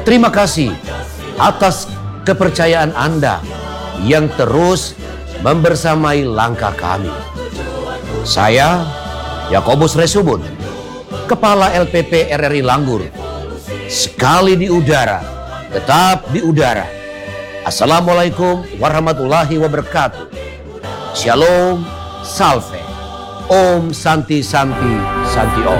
Terima kasih atas kepercayaan Anda yang terus membersamai langkah kami. Saya, Yakobus Resubun, Kepala LPP RRI Langgur. Sekali di udara, tetap di udara. Assalamualaikum warahmatullahi wabarakatuh. Shalom, salve, Om Santi Santi Santi Om.